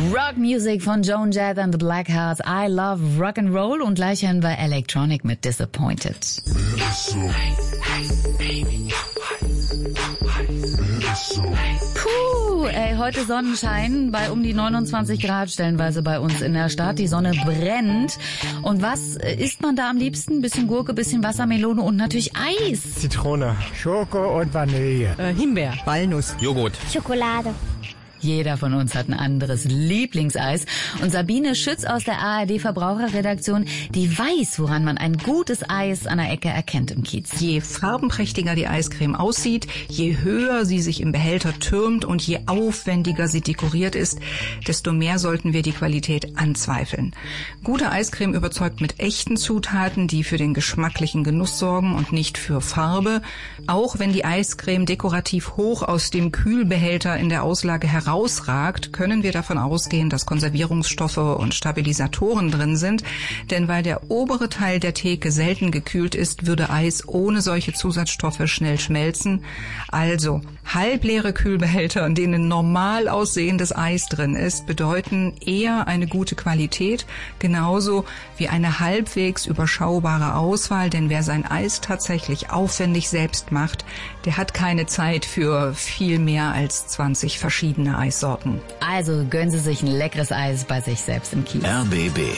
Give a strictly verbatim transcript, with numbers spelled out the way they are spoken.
Rock Music von Joan Jett and the Blackhearts. I love rock and roll und gleich hören wir Electronic mit Disappointed. Puh, ey, heute Sonnenschein bei um die neunundzwanzig Grad stellenweise bei uns in der Stadt. Die Sonne brennt. Und was isst man da am liebsten? Bisschen Gurke, bisschen Wassermelone und natürlich Eis. Zitrone, Schoko und Vanille. Äh, Himbeer. Walnuss. Joghurt. Schokolade. Jeder von uns hat ein anderes Lieblingseis. Und Sabine Schütz aus der A R D-Verbraucherredaktion, die weiß, woran man ein gutes Eis an der Ecke erkennt im Kiez. Je farbenprächtiger die Eiscreme aussieht, je höher sie sich im Behälter türmt und je aufwendiger sie dekoriert ist, desto mehr sollten wir die Qualität anzweifeln. Gute Eiscreme überzeugt mit echten Zutaten, die für den geschmacklichen Genuss sorgen und nicht für Farbe. Auch wenn die Eiscreme dekorativ hoch aus dem Kühlbehälter in der Auslage heraus ausragt, können wir davon ausgehen, dass Konservierungsstoffe und Stabilisatoren drin sind, denn weil der obere Teil der Theke selten gekühlt ist, würde Eis ohne solche Zusatzstoffe schnell schmelzen. Also halbleere Kühlbehälter, in denen normal aussehendes Eis drin ist, bedeuten eher eine gute Qualität, genauso wie eine halbwegs überschaubare Auswahl, denn wer sein Eis tatsächlich aufwendig selbst macht, der hat keine Zeit für viel mehr als zwanzig verschiedene Eissorten. Also gönnen Sie sich ein leckeres Eis bei sich selbst im Kiez. R B B.